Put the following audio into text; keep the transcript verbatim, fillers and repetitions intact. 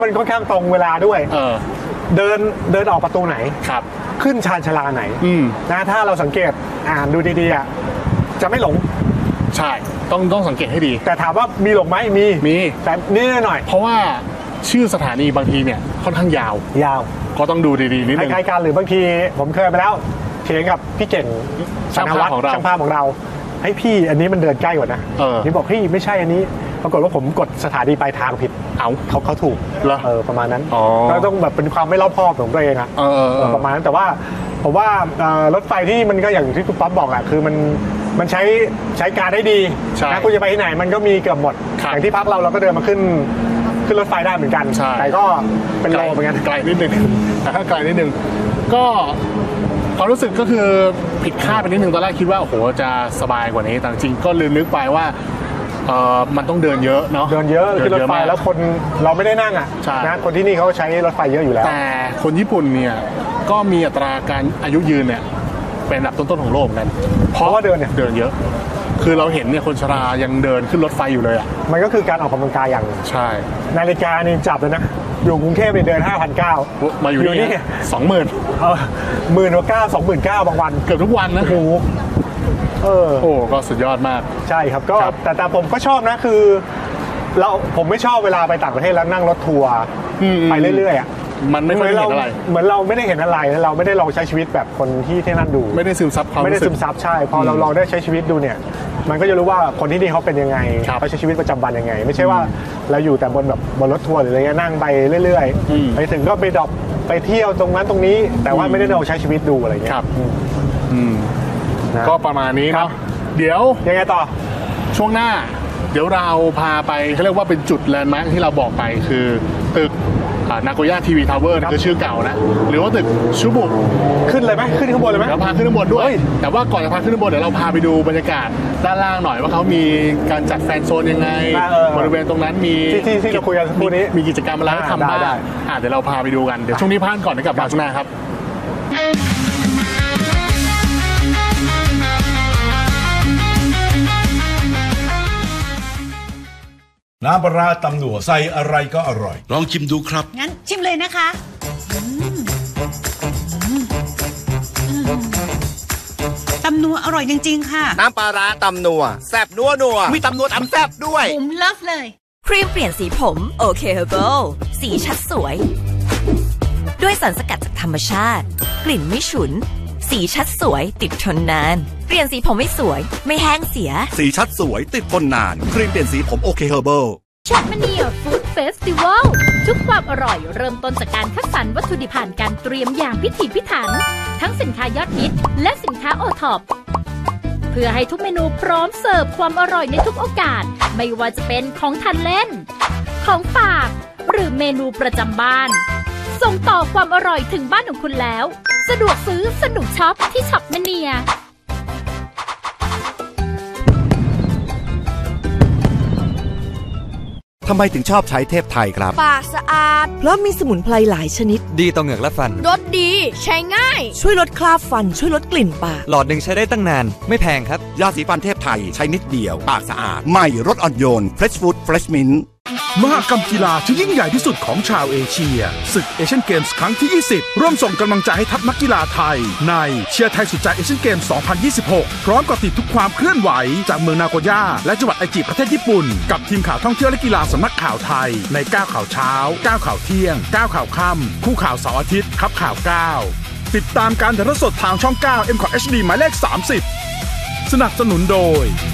มันค่อนข้างตรงเวลาด้วยเออเดินเดินออกประตูไหนครับขึ้นชานชาลาไหนนะถ้าเราสังเกตอ่านดูดีๆอ่ะจะไม่หลงใช่ต้องต้องสังเกตให้ดีแต่ถามว่ามีหลงไหมมีมีแต่นิดหน่อยเพราะว่าชื่อสถานีบางทีเนี่ยค่อนข้างยาวยาวก็ต้องดูดีๆนิดนึงคล้ายๆกันหรือบางทีผมเคยไปแล้วเถียงกับพี่เก่งช่างภาพของเราช่างภาพของเราให้พี่อันนี้มันเดินใกล้กว่านะนี่บอกพี่ไม่ใช่อันนี้ปรากฏว่าผมกดสถานีปลายทางผิดเอาเขาเขาถูกเออประมาณนั้นก็ต้องแบบเป็นความไม่รอบคอบของตัวเองอะประมาณนั้นแต่ว่าผมว่ารถไฟที่มันก็อย่างที่คุณป๊อปบอกอะคือมันมันใช้ใช้การได้ดีนะคุณจะไปที่ไหนมันก็มีเกือบหมดอย่างที่พักเราเราก็เดินมาขึ้นขึ้นรถไฟได้เหมือนกันแต่ก็เป็นโลเหมือนกันไกลนิดนึงแต่ไกลนิดนึงก็ความรู้สึกก็คือผิดคาดไปนิดนึงตอนแรกคิดว่าโอ้โหจะสบายกว่านี้แต่จริงก็ลืมนึกไปว่าเออมันต้องเดินเยอะเนาะเดินเยอะขึ้นรถไฟแล้วคนเราไม่ได้นั่งอ่ะนะคนที่นี่เขาใช้รถไฟเยอะอยู่แล้วแต่คนญี่ปุ่นเนี่ยก็มีอัตราการอายุยืนเนี่ยเป็นอันดับต้นๆของโลกเหมือนกันเพราะว่าเดินเนี่ยเดินเยอะคือเราเห็นเนี่ยคนชรายังเดินขึ้นรถไฟอยู่เลยอ่ะมันก็คือการออกกำลังกายอย่างใช่นาฬิกานี่จับเลยนะอยู่กรุงเทพเนี่ยเดิน ห้าพันเก้าร้อย มาอยู่นี่สองหมื่นเออหมื่นกว่าเก้าสองหมื่นเก้าบางวันเกือบทุกวันนะโอ้โหเออโอ้ก็สุดยอดมากใช่ครับก็แต่แต่ผมก็ชอบนะคือเราผมไม่ชอบเวลาไปต่างประเทศแล้วนั่งรถทัวร์ไปเรื่อยๆอ่ะมันไม่ได้เห็นอะไรเหมือนเราไม่ได้เห็นอะไรแล้วเราไม่ได้ลองใช้ชีวิตแบบคนที่ที่นั่นดูไม่ได้ซึมซับความไม่ได้ซึมซับใช่พอเราลองได้ใช้ชีวิตดูเนี่ยมันก็จะรู้ว่าคนที่นี่เขาเป็นยังไงเขาใช้ชีวิตประจำวันยังไงไม่ใช่ว่าเราอยู่แต่บนแบบบนรถทัวร์หรืออะไรเงี้ยนั่งไปเรื่อยๆไปถึงก็ไปดรอปไปเที่ยวตรงนั้นตรงนี้แต่ว่าไม่ได้ลองใช้ชีวิตดูอะไรเงี้ยก็ประมาณนี้เนาะเดี๋ยวยังไงต่อช่วงหน้าเดี๋ยวเราพาไปเขาเรียกว่าเป็นจุดแลนด์มาร์คที่เราบอกไปคือตึกนาโกย่าทีวีทาวเวอร์คือชื่อเก่านะหรือว่าตึกชูบุขึ้นเลยไหมขึ้นข้างบนเลยไหมเราพาขึ้นข้างบนด้วยแต่ว่าก่อนจะพาขึ้นข้างบนเดี๋ยวเราพาไปดูบรรยากาศด้านล่างหน่อยว่าเขามีการจัดแฟนโซนยังไงบริเวณตรงนั้นมีที่ที่เราคุยกันคู่นี้มีกิจกรรมอะไรทำบ้างเดี๋ยวเราพาไปดูกันเดี๋ยวช่วงนี้พักก่อนกับมาช่วงหน้าครับน้ำปลาตำหนัวใส่อะไรก็อร่อยลองชิมดูครับงั้นชิมเลยนะคะตำนัวอร่อยจริงๆค่ะน้ำปลาตำนัวแซ่บนัวนัวมีตำนัวตำแซ่บด้วยผมเลิฟเลยครีมเปลี่ยนสีผมโอเคเฮอร์เบิลสีชัดสวยด้วยสารสกัดจากธรรมชาติกลิ่นไม่ฉุนสีชัดสวยติดทนนานเปลี่ยนสีผมไม่สวยไม่แห้งเสียสีชัดสวยติดทนนานครีมเปลี่ยนสีผมโอเคเฮอร์เบิลช็อปมเนียฟู้ดเฟสติวัลทุกความอร่อยเริ่มต้นจากการคัดสรรวัตถุดิบผ่านการเตรียมอย่างพิถีพิถันทั้งสินค้ายอดฮิตและสินค้าโอท็อปเพื่อให้ทุกเมนูพร้อมเสิร์ฟความอร่อยในทุกโอกาสไม่ว่าจะเป็นของทานเล่นของฝากหรือเมนูประจำบ้านส่งต่อความอร่อยถึงบ้านของคุณแล้วสะดวกซื้อสนุกช็อปที่ช็อปมเนียทำไมถึงชอบใช้เทพไทยครับปากสะอาดเพราะมีสมุนไพรหลายชนิดดีต่อเหงือกและฟันรสดีใช้ง่ายช่วยลดคราบฟันช่วยลดกลิ่นปากหลอดหนึ่งใช้ได้ตั้งนานไม่แพงครับยาสีฟันเทพไทยใช้นิดเดียวปากสะอาดใหม่รสอ่อนโยน Fresh Food Fresh Mint มหกรรมกีฬาที่ยิ่งใหญ่ที่สุดของชาวเอเชียศึกเอเชียนเกมส์ครั้งที่ยี่สิบร่วมส่งกำลังใจให้ทัพนักกีฬาไทยในเชียร์ไทยสุดใจเอเชียนเกมส์สองพันยี่สิบหกพร้อมกับติดทุกความเคลื่อนไหวจากเมืองนาโกย่าและจังหวัดไอจิประเทศญี่ปุ่นกับทีมข่าวท่องเที่ยวและกีฬาสำนักข่าวไทยในเก้าข่าวเช้าเก้าข่าวเที่ยงเก้าข่าวค่ำคู่ข่าวเสาร์อาทิตย์คับข่าวเก้าติดตามการถ่ายทอดสดทางช่องเก้า เอ็ม คอท เอช ดี หมายเลขสามสิบสนับสนุนโดย